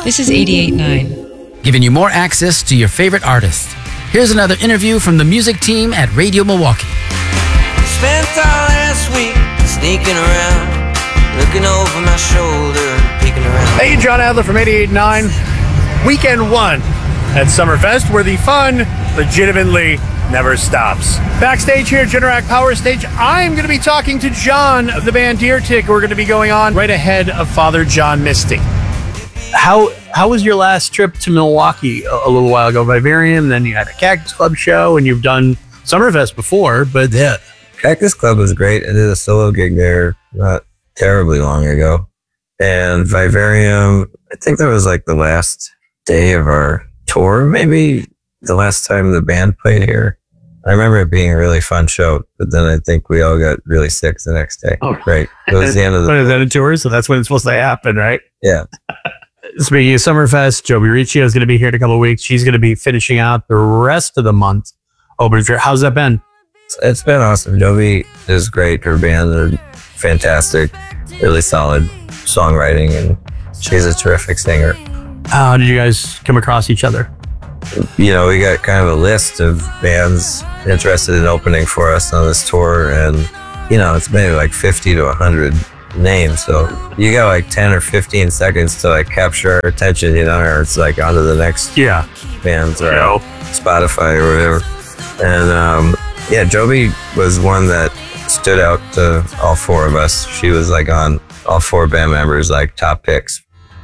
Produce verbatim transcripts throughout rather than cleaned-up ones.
This is eighty-eight point nine. Giving you more access to your favorite artists. Here's another interview from the music team at Radio Milwaukee. Spent all last week sneaking around, looking over my shoulder, peeking around. Hey, John Adler from eighty-eight point nine. Weekend one at Summerfest, where the fun legitimately never stops. Backstage here at Generac Power Stage, I'm going to be talking to John of the band Deer Tick. We're going to be going on right ahead of Father John Misty. How how was your last trip to Milwaukee a, a little while ago? Vivarium, then you had a Cactus Club show, and you've done Summerfest before, but yeah. Cactus Club was great. I did a solo gig there not terribly long ago. And Vivarium, I think that was like the last day of our tour, maybe the last time the band played here. I remember it being a really fun show, but then I think we all got really sick the next day. Oh, right. It was the end of the When is that a tour? So that's when it's supposed to happen, right? Yeah. Speaking of Summerfest, Joby Riccio is going to be here in a couple of weeks. She's going to be finishing out the rest of the month. Open for how's that been? It's been awesome. Joby is great. Her band are fantastic, really solid songwriting, and she's a terrific singer. How did you guys come across each other? You know, we got kind of a list of bands interested in opening for us on this tour, and you know, it's maybe like fifty to one hundred names, so you got like ten or fifteen seconds to like capture our attention, you know, or it's like on to the next yeah bands or you know. Spotify or whatever. And um yeah, Joby was one that stood out to all four of us. She was like on all four band members like top picks.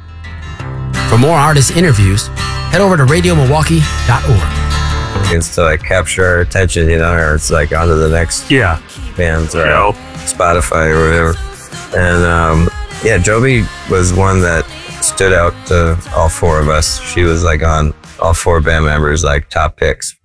For more artist interviews, head over to radio milwaukee dot org. It's to like capture our attention, you know, or it's like on to the next yeah bands or you know. Spotify or whatever. And um yeah, Joby was one that stood out to all four of us. She was like on all four band members like top picks.